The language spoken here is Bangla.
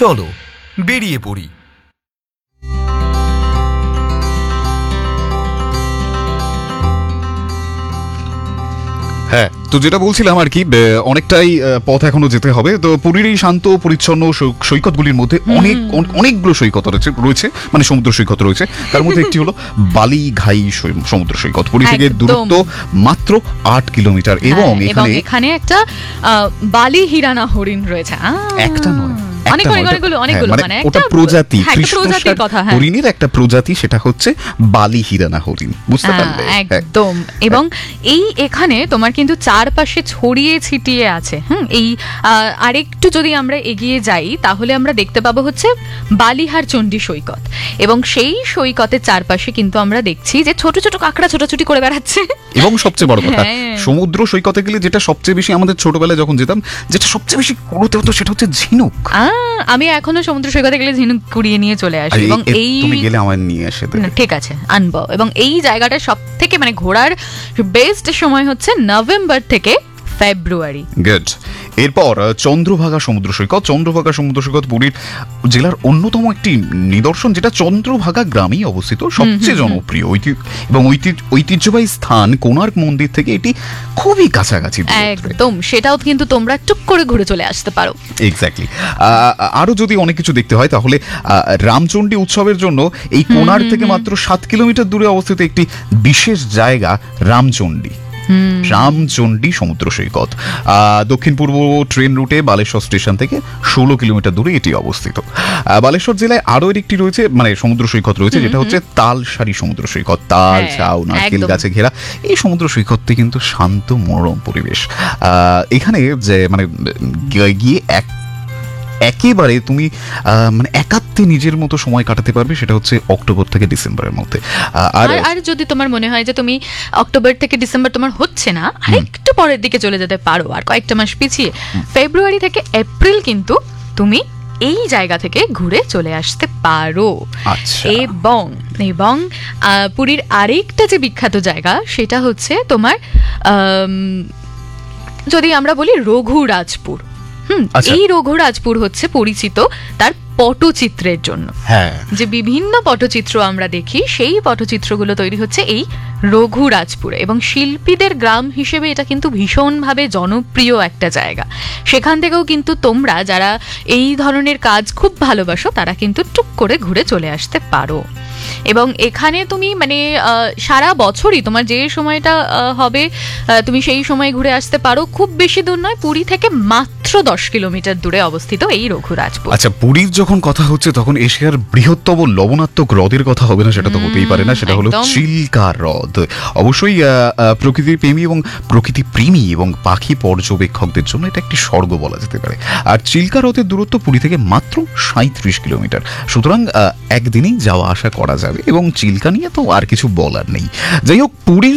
চলো বেরিয়ে পড়ি। হ্যাঁ, তো যেটা বলছিলাম আর কি, অনেকটাই পথ এখনো যেতে হবে। তো পুরীর এই শান্ত পরিচ্ছন্ন সৈকতগুলির মধ্যে অনেকগুলো সৈকত রয়েছে, মানে সমুদ্র সৈকত রয়েছে। তার মধ্যে একটি হলো বালিঘাই সমুদ্র সৈকত। পুরী থেকে দূরত্ব মাত্র 8 কিলোমিটার এবং এখানে একটা বালি হিরানা হরিণ রয়েছে। একটা নয়, অনেকগুলো মানে ওটা প্রজাতি, হরিণের একটা প্রজাতি, সেটা হচ্ছে বালি হিরানা হরিণ, বুঝতে পারলে? একদম। এবং এখানে তোমার কিন্তু চারপাশে ছড়িয়ে ছিটিয়ে আছে। এই আরেকটু যদি আমরা এগিয়ে যাই তাহলে আমরা দেখতে পাবো হচ্ছে বালিহার চণ্ডী সৈকত, এবং সেই সৈকতের চারপাশে কিন্তু আমরা দেখছি যে ছোট ছোট কাঁকড়া ছোটাছুটি করে বেড়াচ্ছে। এবং সবচেয়ে বড় কথা, সমুদ্র সৈকতে গেলে যেটা সবচেয়ে বেশি, আমাদের ছোটবেলায় যখন যেতাম, যেটা সবচেয়ে বেশি কুড়োতে হতো সেটা হচ্ছে ঝিনুক। আমি এখনো সমুদ্র সৈকতে গেলে ঝিনুক কুড়িয়ে নিয়ে চলে আসি, এবং তুমি গেলে আমার নিয়ে আসে। ঠিক আছে, আনবো। এবং এই জায়গাটা সব থেকে মানে ঘোরার বেস্ট সময় হচ্ছে নভেম্বর থেকে ফেব্রুয়ারি। গুড। এরপর চন্দ্রভাগা সমুদ্র সৈকত। চন্দ্রভাগা সমুদ্র সৈকত পুরীর জেলার অন্যতম একটি নিদর্শন, যেটা চন্দ্রভাগা গ্রামেই অবস্থিত। সবচেয়ে জনপ্রিয় এবং ঐতিহ্যবাহী স্থান কোণার্ক মন্দির থেকে এটি খুবই কাছাকাছি। একদম, সেটাও কিন্তু তোমরা টুক করে ঘুরে চলে আসতে পারো। এক্স্যাক্টলি। আরো যদি অনেক কিছু দেখতে হয় তাহলে রামচণ্ডী উৎসবের জন্য এই কোণার্ক থেকে মাত্র 7 কিলোমিটার দূরে অবস্থিত একটি বিশেষ জায়গা রামচণ্ডী সমুদ্র সৈকত। দক্ষিণ পূর্ব ট্রেন রুটে বালেশ্বর স্টেশন থেকে 16 কিলোমিটার দূরে এটি অবস্থিত। বালেশ্বর জেলায় আরো একটি রয়েছে, মানে সমুদ্র সৈকত রয়েছে, যেটা হচ্ছে তালসারি সমুদ্র সৈকত। তাল, ঝাউ, নারকেল গাছে ঘেরা এই সমুদ্র সৈকতটি কিন্তু শান্ত মনোরম পরিবেশ। এখানে যে মানে গিয়ে একেবারে তুমি মানে একাত্মে নিজের মতো সময় কাটাতে পারবে, সেটা হচ্ছে অক্টোবর থেকে ডিসেম্বরের মধ্যে। আর যদি তোমার মনে হয় যে তুমি অক্টোবর থেকে ডিসেম্বর তোমার হচ্ছে না, আরেকটু পরের দিকে চলে যেতে পারো, আর কয়েকটা মাস পিছিয়ে ফেব্রুয়ারি থেকে এপ্রিল কিন্তু তুমি এই জায়গা থেকে ঘুরে চলে আসতে পারো। এবং পুরীর আরেকটা যে বিখ্যাত জায়গা সেটা হচ্ছে তোমার যদি আমরা বলি রঘুরাজপুর। এই রঘুরাজপুর হচ্ছে পরিচিত তার পটচিত্রের জন্য। যে বিভিন্ন পটচিত্র আমরা দেখি, সেই পটচিত্রগুলো তৈরি হচ্ছে এই রঘুরাজপুরে, এবং শিল্পীদের গ্রাম হিসেবে এটা কিন্তু ভীষণভাবে জনপ্রিয় একটা জায়গা। সেখান থেকেও কিন্তু তোমরা যারা এই ধরনের কাজ খুব ভালোবাসো তারা কিন্তু টুক করে ঘুরে চলে আসতে পারো। এবং এখানে তুমি মানে সারা বছরই তোমার যে সময়টা হবে তুমি সেই সময় ঘুরে আসতে পারো। খুব বেশি দূর নয়, পুরী থেকে মাত্র 10 কিলোমিটার দূরে অবস্থিত এই রঘুরাজপুর। আচ্ছা, পুরীর যখন কথা হচ্ছে তখন এশিয়ার বৃহত্তম লবণাত্মক হ্রদের কথা হবে না? সেটা তো হতেই পারে না, সেটা হলো চিল্কা হ্রদ। অবশ্যই প্রকৃতির প্রেমী এবং প্রকৃতিপ্রেমী এবং পাখি পর্যবেক্ষকদের জন্য এটা একটি স্বর্গ বলা যেতে পারে। আর চিল্কা হ্রদের দূরত্ব পুরী থেকে মাত্র 37 কিলোমিটার। সুতরাং একদিনেই যাওয়া আসা করা যাবে, এবং চিল্কা নিয়ে তো আর কিছু বলার নেই। যাই হোক, পুরীর